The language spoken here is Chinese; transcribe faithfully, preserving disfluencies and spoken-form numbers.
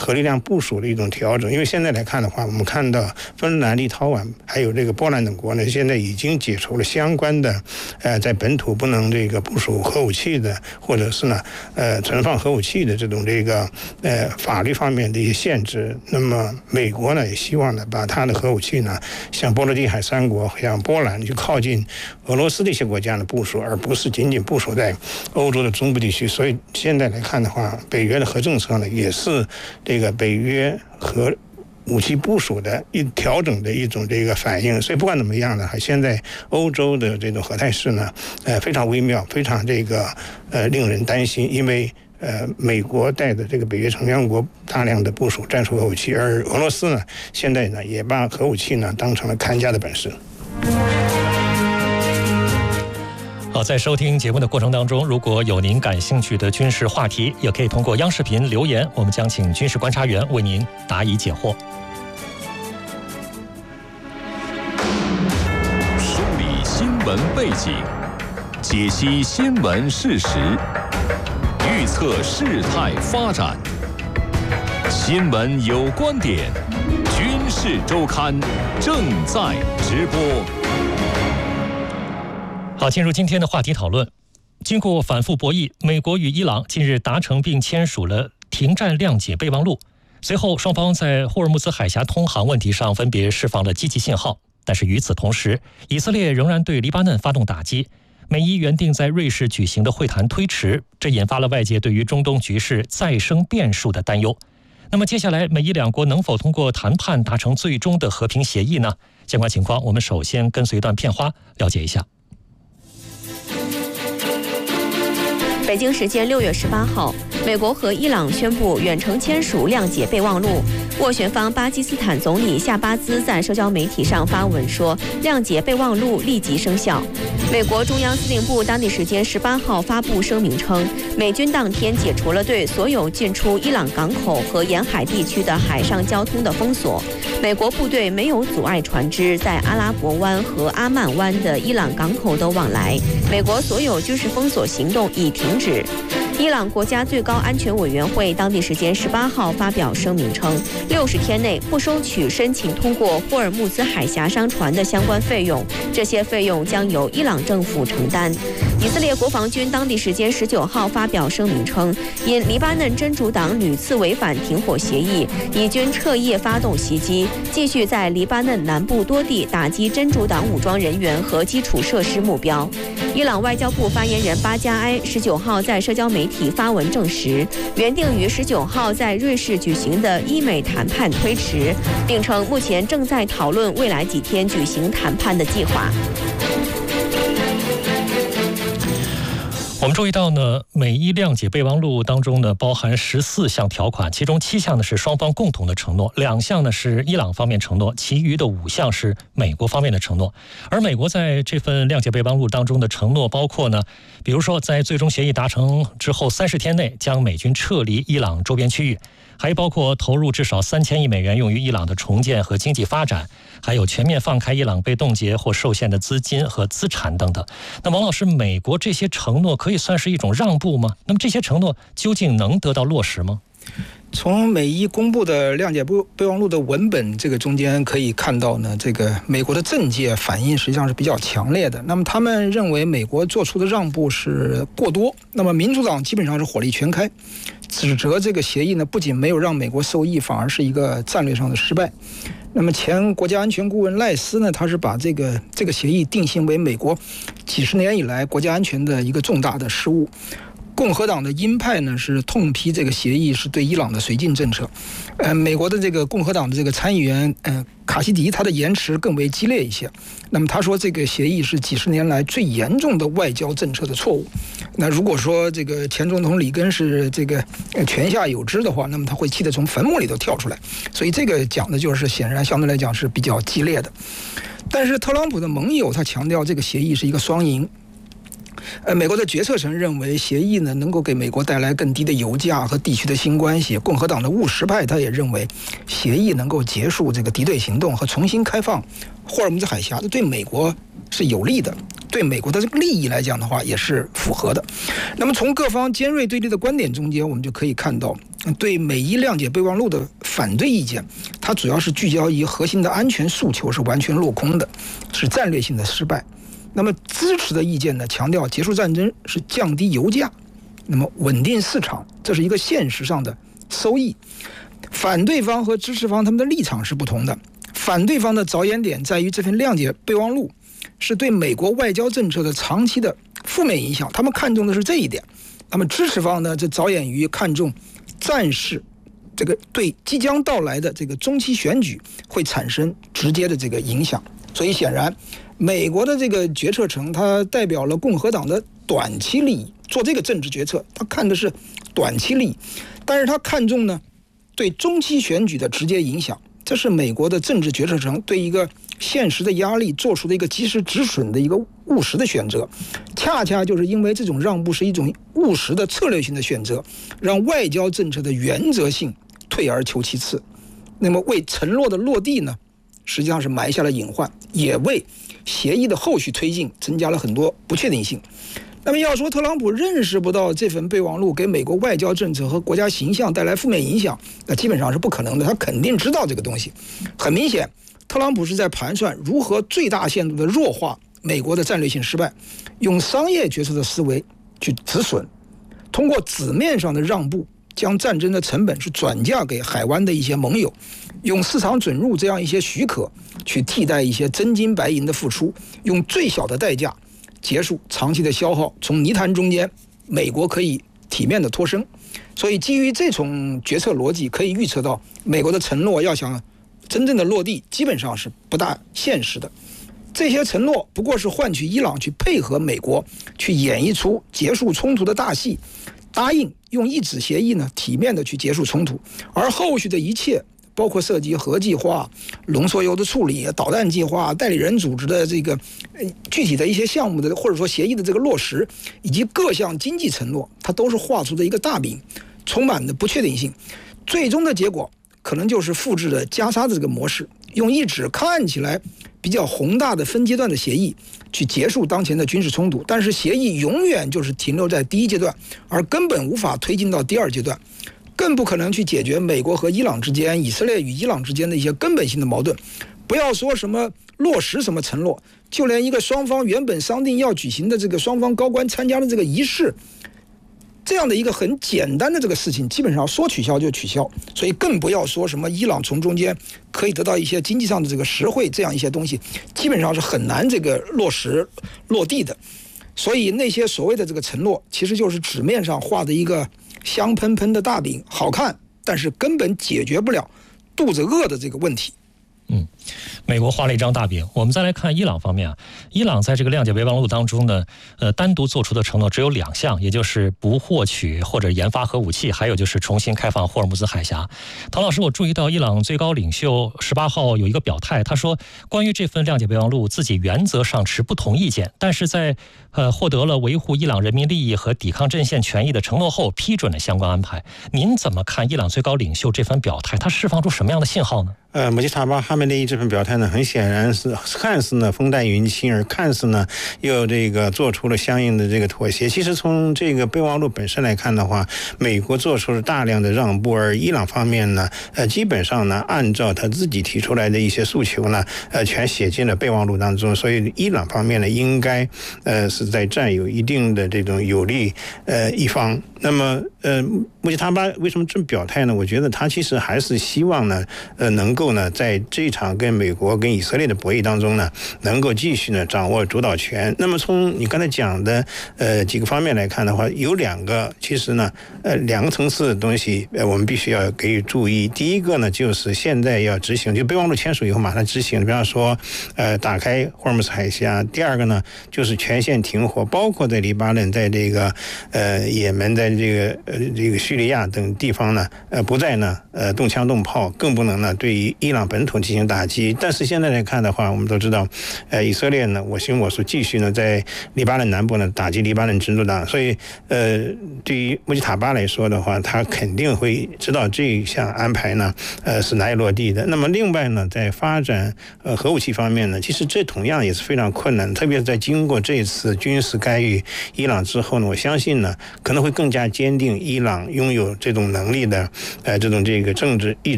核力量部署的一种调整。因为现在来看的话，我们看到芬兰、立陶宛还有这个波兰等国呢，现在已经解除了相关的呃在本土不能这个部署核武器的，或者是呢呃存放核武器的这种这个呃法律方面的一些限制。那么美国呢也希望呢把它的核武器呢向波罗的海三国、像波兰去靠近俄罗斯的一些国家的部署，而不是仅仅部署在欧洲的中部地区。所以现在来看的话，北约的核政策呢也是这个北约核武器部署的一调整的一种这个反应。所以不管怎么样呢，现在欧洲的这种核态势呢，呃非常微妙，非常这个呃令人担心，因为呃美国带的这个北约成员国大量的部署战术核武器，而俄罗斯呢现在呢也把核武器呢当成了看家的本事。 好，在收听节目的过程当中，如果有您感兴趣的军事话题，也可以通过央视频留言，我们将请军事观察员为您答疑解惑。 梳理新闻背景，解析新闻事实，预测事态发展。新闻有观点，军事周刊正在直播。 好，进入今天的话题讨论。经过反复博弈，美国与伊朗近日达成并签署了停战谅解备忘录。随后，双方在霍尔木兹海峡通航问题上分别释放了积极信号。但是与此同时，以色列仍然对黎巴嫩发动打击，美伊原定在瑞士举行的会谈推迟，这引发了外界对于中东局势再生变数的担忧。那么接下来，美伊两国能否通过谈判达成最终的和平协议呢？相关情况，我们首先跟随一段片花了解一下。 北京时间六月十八号，美国和伊朗宣布远程签署谅解备忘录。斡旋方巴基斯坦总理夏巴兹在社交媒体上发文说，谅解备忘录立即生效。美国中央司令部当地时间十八号发布声明称，美军当天解除了对所有进出伊朗港口和沿海地区的海上交通的封锁。美国部队没有阻碍船只在阿拉伯湾和阿曼湾的伊朗港口的往来。美国所有军事封锁行动已停止。伊朗国家最高安全委员会当地时间十八号发表声明称，六十天内不收取申请通过霍尔木兹海峡商船的相关费用，这些费用将由伊朗政府承担。以色列国防军当地时间十九号发表声明称，因黎巴嫩真主党屡次违反停火协议，以军彻夜发动袭击，继续在黎巴嫩南部多地打击真主党武装人员和基础设施目标。伊朗外交部发言人巴加埃十九号在社交媒体发文证实，原定于十九号在瑞士举行的伊美谈判推迟，并称目前正在讨论未来几天举行谈判的计划。 我们注意到呢，美伊谅解备忘录当中呢包含十四项条款，其中七项呢是双方共同的承诺，两项呢是伊朗方面承诺，其余的五项是美国方面的承诺。而美国在这份谅解备忘录当中的承诺包括呢，比如说在最终协议达成之后三十天内将美军撤离伊朗周边区域，还包括投入至少三千亿美元用于伊朗的重建和经济发展，还有全面放开伊朗被冻结或受限的资金和资产等等。那王老师，美国这些承诺可以算是一种让步吗？那么这些承诺究竟能得到落实吗？ 从美伊公布的谅解备忘录的文本这个中间可以看到呢，这个美国的政界反应实际上是比较强烈的。那么他们认为美国做出的让步是过多，那么民主党基本上是火力全开，指责这个协议呢不仅没有让美国受益，反而是一个战略上的失败。那么前国家安全顾问赖斯呢，他是把这个这个协议定性为美国几十年以来国家安全的一个重大的失误。共和党的鹰派呢是痛批这个协议是对伊朗的绥靖政策，呃，美国的这个共和党的这个参议员呃卡西迪他的言辞更为激烈一些。那么他说这个协议是几十年来最严重的外交政策的错误。那如果说这个前总统里根是这个泉下有知的话，那么他会气得从坟墓里头跳出来。所以这个讲的就是显然相对来讲是比较激烈的。但是特朗普的盟友他强调这个协议是一个双赢。呃，美国的决策层认为协议呢能够给美国带来更低的油价和地区的新关系。共和党的务实派他也认为协议能够结束这个敌对行动和重新开放霍尔木兹海峡，对美国是有利的，对美国的这个利益来讲的话也是符合的。那么从各方尖锐对立的观点中间，我们就可以看到对美伊谅解备忘录的反对意见，它主要是聚焦于核心的安全诉求是完全落空的，是战略性的失败。那么支持的意见呢，强调结束战争是降低油价，那么稳定市场，这是一个现实上的收益。反对方和支持方他们的立场是不同的。反对方的着眼点在于这份谅解备忘录是对美国外交政策的长期的负面影响，他们看重的是这一点。那么支持方呢，这着眼于看重战事这个对即将到来的这个中期选举会产生直接的这个影响。所以显然美国的这个决策层它代表了共和党的短期利益，做这个政治决策他看的是短期利益，但是他看重呢对中期选举的直接影响，这是美国的政治决策层对一个现实的压力做出的一个及时止损的一个务实的选择。恰恰就是因为这种让步是一种务实的策略性的选择，让外交政策的原则性退而求其次，那么为承诺的落地呢，实际上是埋下了隐患，也为协议的后续推进增加了很多不确定性。那么要说特朗普认识不到这份备忘录给美国外交政策和国家形象带来负面影响，那基本上是不可能的，他肯定知道这个东西。很明显，特朗普是在盘算如何最大限度的弱化美国的战略性失败，用商业决策的思维去止损，通过纸面上的让步将战争的成本是转嫁给海湾的一些盟友，用市场准入这样一些许可去替代一些真金白银的付出，用最小的代价结束长期的消耗，从泥潭中间美国可以体面的脱身。所以基于这种决策逻辑，可以预测到美国的承诺要想真正的落地基本上是不大现实的。这些承诺不过是换取伊朗去配合美国去演绎出结束冲突的大戏，答应用一纸协议呢体面的去结束冲突，而后续的一切包括涉及核计划、浓缩铀的处理、导弹计划、代理人组织的这个具体的一些项目的或者说协议的这个落实，以及各项经济承诺，它都是画出的一个大饼，充满的不确定性。最终的结果可能就是复制了加沙的这个模式，用一纸看起来比较宏大的分阶段的协议去结束当前的军事冲突，但是协议永远就是停留在第一阶段，而根本无法推进到第二阶段，更不可能去解决美国和伊朗之间、以色列与伊朗之间的一些根本性的矛盾。不要说什么落实什么承诺，就连一个双方原本商定要举行的这个双方高官参加的这个仪式，这样的一个很简单的这个事情，基本上说取消就取消。所以更不要说什么伊朗从中间可以得到一些经济上的这个实惠，这样一些东西基本上是很难这个落实落地的。所以那些所谓的这个承诺，其实就是纸面上画的一个香喷喷的大饼，好看，但是根本解决不了肚子饿的这个问题。 嗯，美国画了一张大饼。我们再来看伊朗方面啊，伊朗在这个谅解备忘录当中呢，呃，单独做出的承诺只有两项，也就是不获取或者研发核武器，还有就是重新开放霍尔木兹海峡。唐老师，我注意到伊朗最高领袖十八号有一个表态，他说关于这份谅解备忘录，自己原则上持不同意见，但是在呃获得了维护伊朗人民利益和抵抗阵线权益的承诺后，批准了相关安排。您怎么看伊朗最高领袖这番表态？他释放出什么样的信号呢？ 呃，穆吉塔巴哈梅内伊这份表态呢，很显然是看似呢风淡云轻，而看似呢又这个做出了相应的这个妥协。其实从这个备忘录本身来看的话，美国做出了大量的让步，而伊朗方面呢，呃，基本上呢按照他自己提出来的一些诉求呢，呃，全写进了备忘录当中。所以伊朗方面呢，应该呃是在占有一定的这种有利呃一方。那么呃，穆吉塔巴为什么这么表态呢？我觉得他其实还是希望呢，呃，能够呢，在这场跟美国跟以色列的博弈当中呢，能够继续呢掌握主导权。那么从你刚才讲的呃几个方面来看的话，有两个其实呢呃两个层次的东西，呃我们必须要给予注意。第一个呢，就是现在要执行，就备忘录签署以后马上执行，比方说呃打开霍尔木兹海峡。第二个呢，就是全线停火，包括在黎巴嫩、在这个呃也门、在这个呃这个叙利亚等地方呢，呃不再呢呃动枪动炮，更不能呢对于伊朗本土进行打击。 击。但是现在来看的话，我们都知道，呃，以色列呢我行我素，继续呢在黎巴嫩南部呢打击黎巴嫩真主党，所以呃，对于穆吉塔巴来说的话，他肯定会知道这一项安排呢，呃，是难以落地的。那么另外呢，在发展呃核武器方面呢，其实这同样也是非常困难，特别是在经过这次军事干预伊朗之后呢，我相信呢可能会更加坚定伊朗拥有这种能力的呃这种这个政治意志。